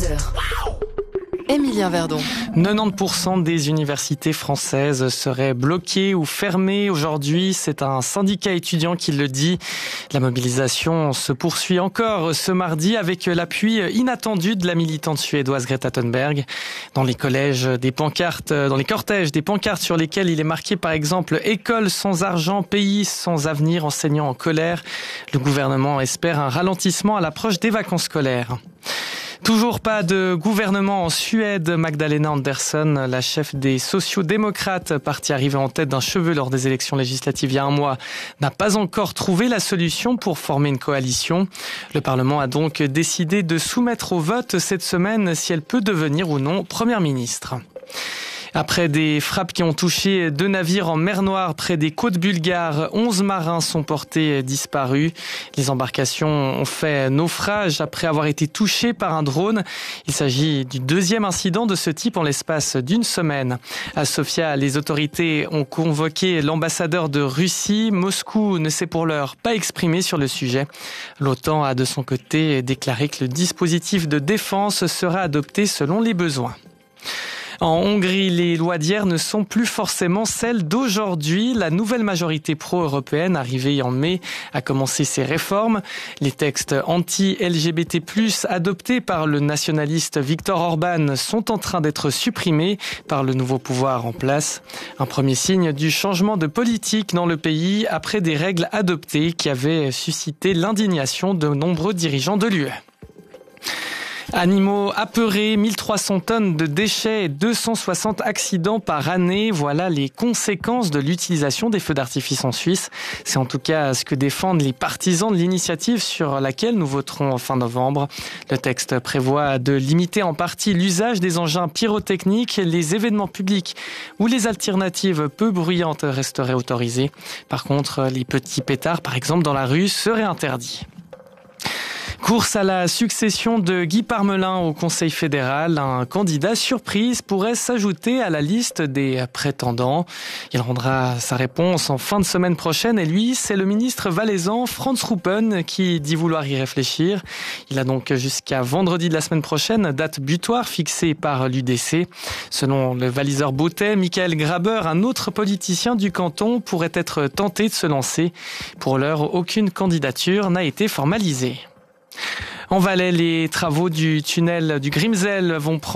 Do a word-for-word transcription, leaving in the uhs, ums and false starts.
heures. Emilien Verdon. quatre-vingt-dix pour cent des universités françaises seraient bloquées ou fermées aujourd'hui. C'est un syndicat étudiant qui le dit. La mobilisation se poursuit encore ce mardi avec l'appui inattendu de la militante suédoise Greta Thunberg. Dans les collèges, des pancartes, dans les cortèges, des pancartes sur lesquelles il est marqué par exemple « École sans argent, pays sans avenir, enseignants en colère ». Le gouvernement espère un ralentissement à l'approche des vacances scolaires. Toujours pas de gouvernement en Suède. Magdalena Andersson, la chef des sociaux-démocrates, partie arrivée en tête d'un cheveu lors des élections législatives il y a un mois, n'a pas encore trouvé la solution pour former une coalition. Le Parlement a donc décidé de soumettre au vote cette semaine si elle peut devenir ou non première ministre. Après des frappes qui ont touché deux navires en mer Noire près des côtes bulgares, onze marins sont portés disparus. Les embarcations ont fait naufrage après avoir été touchées par un drone. Il s'agit du deuxième incident de ce type en l'espace d'une semaine. À Sofia, les autorités ont convoqué l'ambassadeur de Russie. Moscou ne s'est pour l'heure pas exprimé sur le sujet. L'OTAN a de son côté déclaré que le dispositif de défense sera adopté selon les besoins. En Hongrie, les lois d'hier ne sont plus forcément celles d'aujourd'hui. La nouvelle majorité pro-européenne, arrivée en mai, a commencé ses réformes. Les textes anti-L G B T plus, adoptés par le nationaliste Viktor Orban, sont en train d'être supprimés par le nouveau pouvoir en place. Un premier signe du changement de politique dans le pays après des règles adoptées qui avaient suscité l'indignation de nombreux dirigeants de l'U E. Animaux apeurés, mille trois cents tonnes de déchets et deux cent soixante accidents par année. Voilà les conséquences de l'utilisation des feux d'artifice en Suisse. C'est en tout cas ce que défendent les partisans de l'initiative sur laquelle nous voterons en fin novembre. Le texte prévoit de limiter en partie l'usage des engins pyrotechniques. Les événements publics où les alternatives peu bruyantes resteraient autorisées. Par contre, les petits pétards, par exemple dans la rue, seraient interdits. Course à la succession de Guy Parmelin au Conseil fédéral. Un candidat surprise pourrait s'ajouter à la liste des prétendants. Il rendra sa réponse en fin de semaine prochaine et lui, c'est le ministre valaisan Franz Ruppen qui dit vouloir y réfléchir. Il a donc jusqu'à vendredi de la semaine prochaine, date butoir fixée par l'U D C. Selon le Walliser Bottet, Michael Graber, un autre politicien du canton, pourrait être tenté de se lancer. Pour l'heure, aucune candidature n'a été formalisée. En Valais, les travaux du tunnel du Grimsel vont prendre